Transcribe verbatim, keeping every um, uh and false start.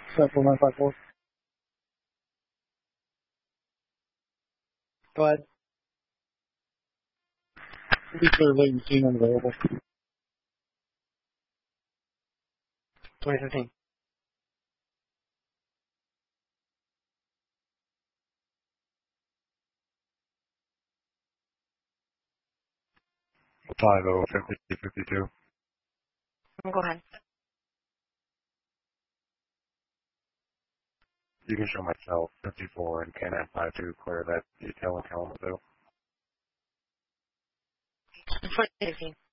Set for nine five four. Go ahead. Be clear latency unavailable. twenty fifteen. five oh fifty fifty-two. Go ahead. You can show myself fifty-four and Canon five two clear that detail in Kalamazoo. forty fifteen.